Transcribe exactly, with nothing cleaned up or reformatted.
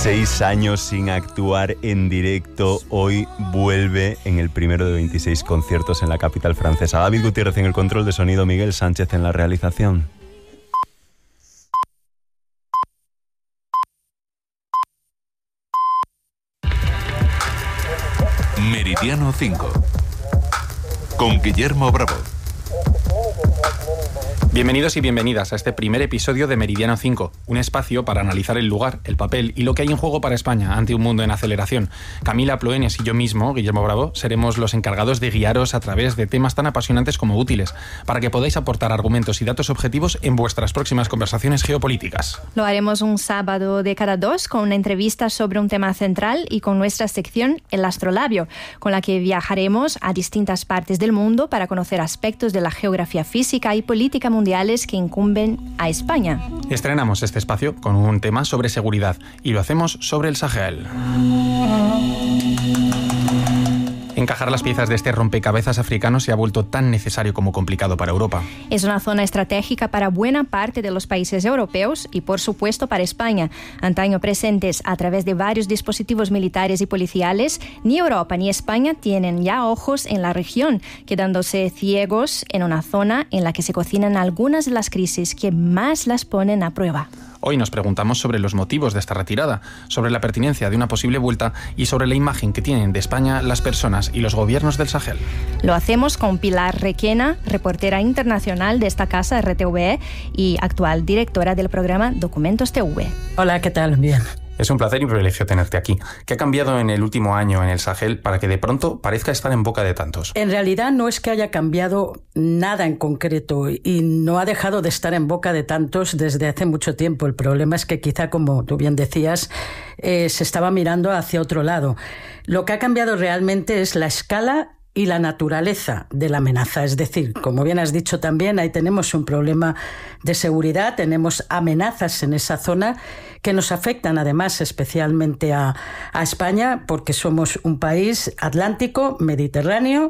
veintiséis años sin actuar en directo. Hoy vuelve en el primero de veintiséis conciertos en la capital francesa. David Gutiérrez en el control de sonido, Miguel Sánchez en la realización. Meridiano cinco con Guillermo Bravo. Bienvenidos y bienvenidas a este primer episodio de Meridiano cinco, un espacio para analizar el lugar, el papel y lo que hay en juego para España ante un mundo en aceleración. Camila Ploenes y yo mismo, Guillermo Bravo, seremos los encargados de guiaros a través de temas tan apasionantes como útiles, para que podáis aportar argumentos y datos objetivos en vuestras próximas conversaciones geopolíticas. Lo haremos un sábado de cada dos con una entrevista sobre un tema central y con nuestra sección El Astrolabio, con la que viajaremos a distintas partes del mundo para conocer aspectos de la geografía física y política mundial que incumben a España. Estrenamos este espacio con un tema sobre seguridad y lo hacemos sobre el Sahel. Encajar las piezas de este rompecabezas africano se ha vuelto tan necesario como complicado para Europa. Es una zona estratégica para buena parte de los países europeos y, por supuesto, para España. Antaño presentes a través de varios dispositivos militares y policiales, ni Europa ni España tienen ya ojos en la región, quedándose ciegos en una zona en la que se cocinan algunas de las crisis que más las ponen a prueba. Hoy nos preguntamos sobre los motivos de esta retirada, sobre la pertinencia de una posible vuelta y sobre la imagen que tienen de España las personas y los gobiernos del Sahel. Lo hacemos con Pilar Requena, reportera internacional de esta casa R T V E y actual directora del programa Documentos T V. Hola, ¿qué tal? Bien. Es un placer y un privilegio tenerte aquí. ¿Qué ha cambiado en el último año en el Sahel para que de pronto parezca estar en boca de tantos? En realidad no es que haya cambiado nada en concreto y no ha dejado de estar en boca de tantos desde hace mucho tiempo. El problema es que quizá, como tú bien decías, eh, se estaba mirando hacia otro lado. Lo que ha cambiado realmente es la escala y la naturaleza de la amenaza. Es decir, como bien has dicho también, ahí tenemos un problema de seguridad, tenemos amenazas en esa zona que nos afectan además especialmente a, a España porque somos un país atlántico, mediterráneo,